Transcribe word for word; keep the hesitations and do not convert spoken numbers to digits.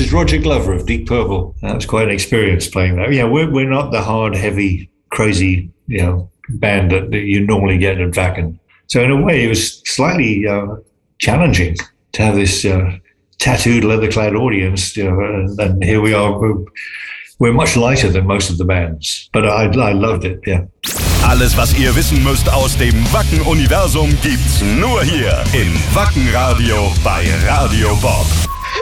is Roger Glover of Deep Purple. That was quite an experience playing that. Yeah, we're we're not the hard, heavy, crazy, you know, band that, that you normally get at Wacken. So in a way, it was slightly uh, challenging to have this uh, tattooed, leather-clad audience. You know, and, and here we are. We're, we're much lighter than most of the bands, but I, I loved it. Yeah. Alles, was ihr wissen müsst aus dem Wacken-Universum, gibt's nur hier im Wacken-Radio bei Radio Bob.